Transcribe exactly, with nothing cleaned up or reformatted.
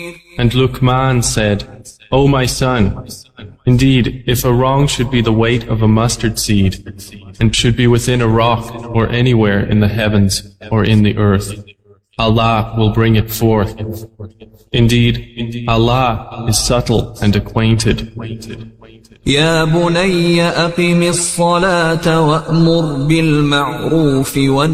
And Luqman said, O my son, indeed, if a wrong should be the weight of a mustard seed, and should be within a rock or anywhere in the heavens or in the earth, Allah will bring it forth. Indeed, Allah is subtle and acquainted. يا بني أقم الصلاة وأمر بالمعروف